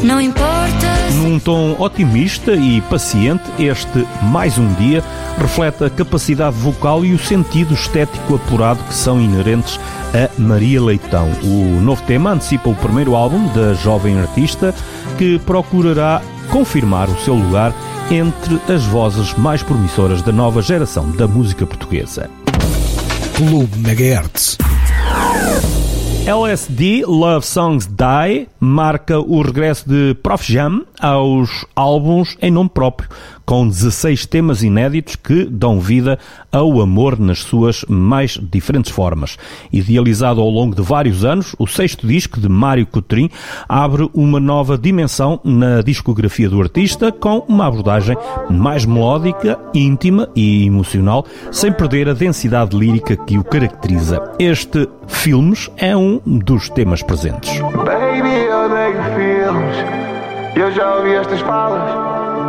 Não importa. Num tom otimista e paciente, este Mais um Dia reflete a capacidade vocal e o sentido estético apurado que são inerentes a Maria Leitão. O novo tema antecipa o primeiro álbum da jovem artista, que procurará confirmar o seu lugar entre as vozes mais promissoras da nova geração da música portuguesa. Clube Megahertz. LSD Love Songs Die marca o regresso de Prof Jam aos álbuns em nome próprio, com 16 temas inéditos que dão vida ao amor nas suas mais diferentes formas. Idealizado ao longo de vários anos, o 6º disco de Mário Coutrin abre uma nova dimensão na discografia do artista, com uma abordagem mais melódica, íntima e emocional, sem perder a densidade lírica que o caracteriza. Este Filmes é um dos temas presentes. Baby, eu odeio filmes. Eu já ouvi estas falas.